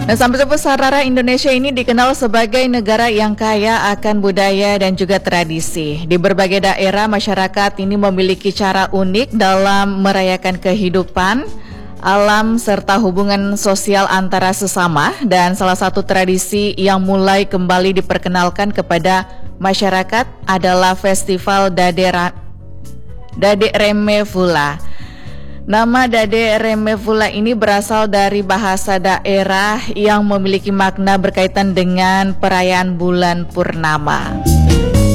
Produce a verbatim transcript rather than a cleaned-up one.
Nah, sampai Sarara Indonesia ini dikenal sebagai negara yang kaya akan budaya dan juga tradisi. Di berbagai daerah, masyarakat ini memiliki cara unik dalam merayakan kehidupan, alam, serta hubungan sosial antara sesama. Dan salah satu tradisi yang mulai kembali diperkenalkan kepada masyarakat adalah Festival Dade, Dade Reme Vula. Nama Dade Reme Vula ini berasal dari bahasa daerah yang memiliki makna berkaitan dengan perayaan bulan purnama.